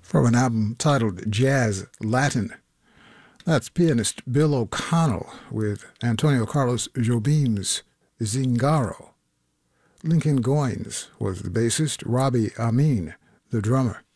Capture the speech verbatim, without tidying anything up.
from an album titled Jazz Latin. That's pianist Bill O'Connell with Antonio Carlos Jobim's Zingaro. Lincoln Goines was the bassist, Robbie Amin the drummer.